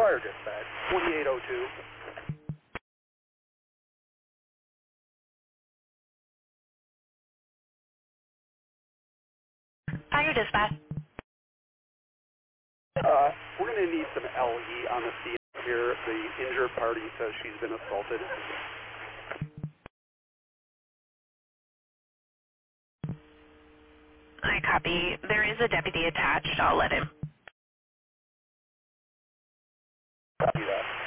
Fire dispatch, 2802. Fire dispatch. We're going to need some LE on the scene here. The injured party says she's been assaulted. I copy. There is a deputy attached. I'll let him. Copy that.